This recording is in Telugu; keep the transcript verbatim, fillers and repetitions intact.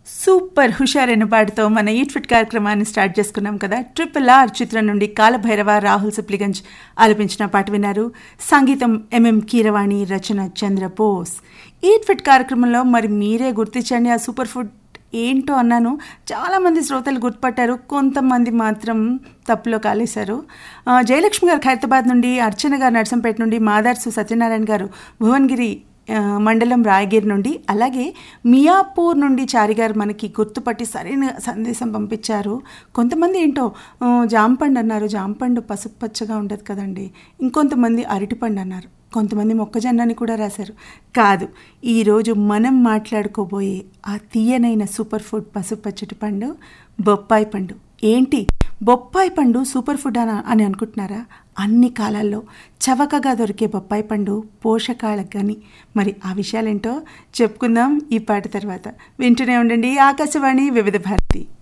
సూపర్ హుషారైన పాటతో మన ఈట్ ఫిట్ కార్యక్రమాన్ని స్టార్ట్ చేసుకున్నాం కదా. ట్రిపుల్ ఆర్ చిత్రం నుండి కాలభైరవ రాహుల్ సిప్లిగంజ్ ఆలపించిన పాట విన్నారు. సంగీతం ఎంఎం కీరవాణి, రచన చంద్రబోస్. ఈట్ ఫిట్ కార్యక్రమంలో మరి మీరే గుర్తించండి ఆ సూపర్ ఫుడ్ ఏంటో అన్నాను. చాలామంది శ్రోతలు గుర్తుపట్టారు, కొంతమంది మాత్రం తప్పులో కాలేశారు. జయలక్ష్మి గారు ఖైరతాబాద్ నుండి, అర్చన గారు నర్సంపేట నుండి, మాదార్సు సత్యనారాయణ గారు భువనగిరి మండలం రాయగిరి నుండి, అలాగే మియాపూర్ నుండి చారి గారు మనకి గుర్తుపట్టి సరైన సందేశం పంపించారు. కొంతమంది ఏంటో జాంపండు అన్నారు, జాంపండు పసుపు పచ్చగా ఉండదు కదండి. ఇంకొంతమంది అరటిపండు అన్నారు, కొంతమంది మొక్కజొన్నని కూడా రాశారు. కాదు, ఈరోజు మనం మాట్లాడుకోబోయే ఆ తీయనైన సూపర్ ఫుడ్ పసుపు పచ్చటి పండు బొప్పాయి పండు. ఏంటి బొప్పాయి పండు సూపర్ ఫుడ్ అని అని అనుకుంటున్నారా? అన్ని కాలాల్లో చవకగా దొరికే బొప్పాయి పండు పోషకాలకు కానీ. మరి ఆ విషయాలేంటో చెప్పుకుందాం ఈ పాట తర్వాత. వింటూనే ఉండండి ఆకాశవాణి వివిధ భారతి.